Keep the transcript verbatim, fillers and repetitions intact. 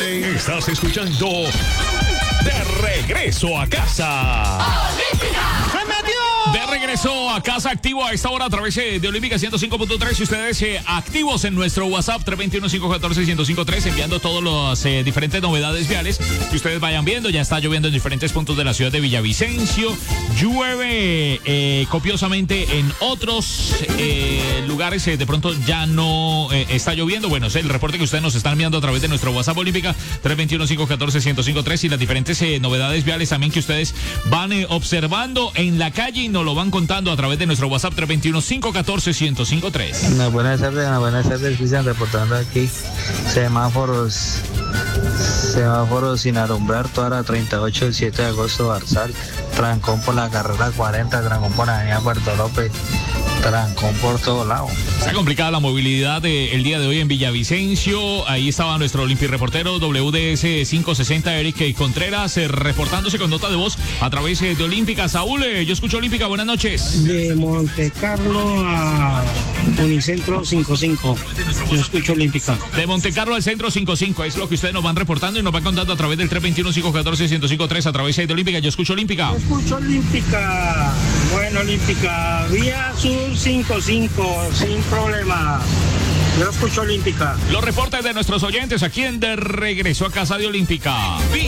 Estás escuchando De Regreso a Casa. ¡Se metió! De regreso a casa, activo a esta hora a través de Olímpica ciento cinco punto tres. Y ustedes eh, activos en nuestro WhatsApp tres dos uno, cinco uno cuatro, uno cero cinco tres, enviando todas las eh, diferentes novedades viales que ustedes vayan viendo. Ya está lloviendo en diferentes puntos de la ciudad de Villavicencio. Llueve eh, copiosamente en otros eh, lugares. Eh, de pronto ya no eh, está lloviendo. Bueno, es el reporte que ustedes nos están enviando a través de nuestro WhatsApp Olímpica tres dos uno, cinco uno cuatro, uno cero cinco tres. Y las diferentes eh, novedades viales también que ustedes van eh, observando en la calle y nos lo van contando a través de nuestro WhatsApp tres dos uno, cinco uno cuatro, uno cero cinco tres. Una buena tarde, una buena tarde, Cristian, reportando aquí semáforos, semáforos sin alumbrar toda la treinta y ocho del siete de agosto, Barzal, trancón por la carrera cuarenta, trancón por la avenida Puerto López, trancón por todos lados. Está complicada la movilidad de, el día de hoy en Villavicencio. Ahí estaba nuestro Olimpi reportero W D S quinientos sesenta, Eric Contreras, eh, reportándose con nota de voz a través eh, de Olímpica. Saúl, eh, yo escucho Olímpica, buenas noches. De Monte Carlo a Unicentro cincuenta y cinco, yo escucho Olímpica. De Monte Carlo al Centro cincuenta y cinco, es lo que ustedes nos van reportando y nos van contando a través del tres dos uno, cinco uno cuatro, uno cero cinco tres, a través de Olímpica. Yo escucho Olímpica. Yo escucho Olímpica. Bueno, Olímpica, vía sur cincuenta y cinco, sin problema. Yo escucho Olímpica. Los reportes de nuestros oyentes aquí en De Regreso a Casa de Olímpica.